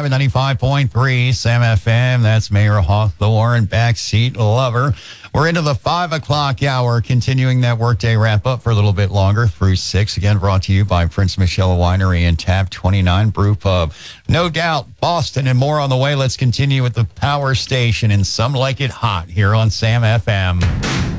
and 95.3 Sam FM. That's Mayor Hawthorne, backseat lover. We're into the 5 o'clock hour, continuing that workday wrap-up for a little bit longer through 6. Again, brought to you by Prince Michelle Winery and Tap 29 Brew Pub. No doubt, Boston and more on the way. Let's continue with the Power Station and Some Like It Hot here on Sam FM.